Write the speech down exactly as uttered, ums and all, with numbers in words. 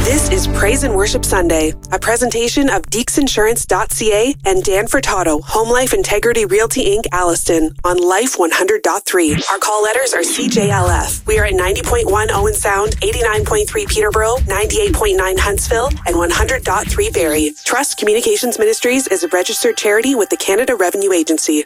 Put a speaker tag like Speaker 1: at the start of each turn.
Speaker 1: This is Praise and Worship Sunday, a presentation of Deeks Insurance dot C A and Dan Furtado, Home Life Integrity Realty Incorporated, Alliston, on Life one hundred point three. Our call letters are C J L F. We are at ninety point one Owen Sound, eighty-nine point three Peterborough, ninety-eight point nine Huntsville, and one hundred point three Barrie. Trust Communications Ministries is a registered charity with the Canada Revenue Agency.